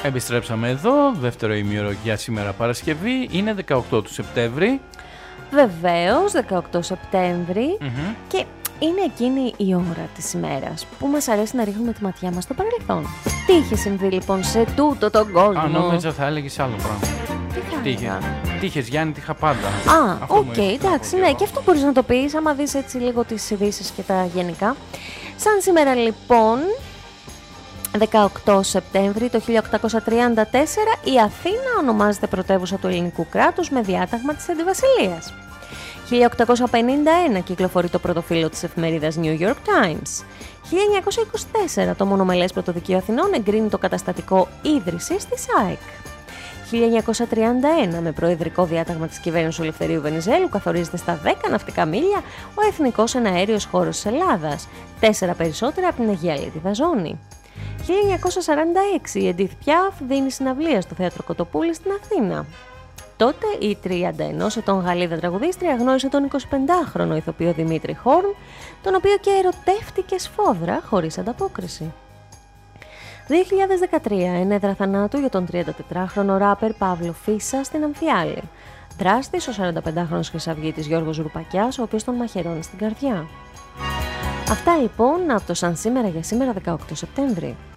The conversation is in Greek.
Επιστρέψαμε εδώ, δεύτερο ημίωρο για σήμερα Παρασκευή, είναι 18 του Σεπτέμβρη. Βεβαίως, 18 Σεπτέμβρη και είναι εκείνη η ώρα της ημέρας που μας αρέσει να ρίχνουμε τη ματιά μας στο παρελθόν. Τι είχε συμβεί λοιπόν σε τούτο τον κόσμο? Α, νόμιζα θα έλεγες άλλο πράγμα. Τι είχες Γιάννη, τι είχα πάντα. Οκ, εντάξει, ναι, και αυτό μπορείς να το πεις άμα δεις έτσι λίγο τις ειδήσεις και τα γενικά. Σαν σήμερα λοιπόν, 18 Σεπτέμβρη το 1834, η Αθήνα ονομάζεται πρωτεύουσα του ελληνικού κράτους με διάταγμα της Αντιβασιλείας. 1851 κυκλοφορεί το πρώτο φύλλο της εφημερίδας New York Times. 1924 το μονομελές Πρωτοδικείο Αθηνών εγκρίνει το καταστατικό ίδρυσης της ΑΕΚ. 1931 με προεδρικό διάταγμα της κυβέρνησης του Ελευθερίου Βενιζέλου καθορίζεται στα 10 ναυτικά μίλια ο εθνικός εναέριος χώρος της Ελλάδας, 4 περισσότερα από την Αγία Λίτιδα Ζώνη. 1946 η Εντίθ Πιάφ δίνει συναυλία στο Θέατρο Κοτοπούλη στην Αθήνα. Τότε η 31 ετών Γαλλίδα τραγουδίστρια γνώρισε τον 25χρονο ηθοποιό Δημήτρη Χόρν, τον οποίο και ερωτεύτηκε σφόδρα χωρίς ανταπόκριση. 2013 ενέδρα θανάτου για τον 34χρονο ράπερ Παύλο Φίσα στην Αμφιάλη. Δράστης ο 45χρονος χρυσαυγίτης Γιώργος Ρουπακιάς, ο οποίος τον μαχαιρώνει στην καρδιά. Αυτά λοιπόν από το Σαν σήμερα για σήμερα 18 Σεπτέμβρη.